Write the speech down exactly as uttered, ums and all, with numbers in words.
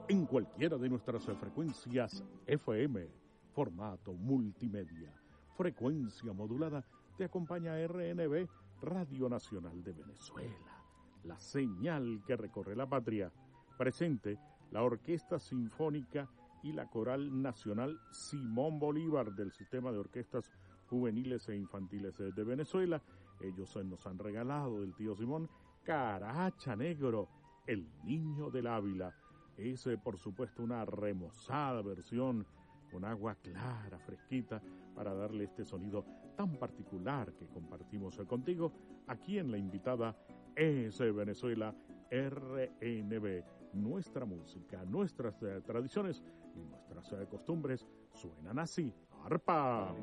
en cualquiera de nuestras frecuencias F M, formato multimedia, frecuencia modulada, te acompaña R N B, Radio Nacional de Venezuela, la señal que recorre la patria. Presente la Orquesta Sinfónica y la Coral Nacional Simón Bolívar del Sistema de Orquestas Juveniles e Infantiles de Venezuela. Ellos nos han regalado del tío Simón Caracha Negro, el niño del Ávila. Es, eh, por supuesto, una remozada versión con agua clara, fresquita, para darle este sonido tan particular que compartimos contigo aquí en la invitada es Venezuela R N B. Nuestra música, nuestras eh, tradiciones y nuestras eh, costumbres suenan así. ¡Arpa!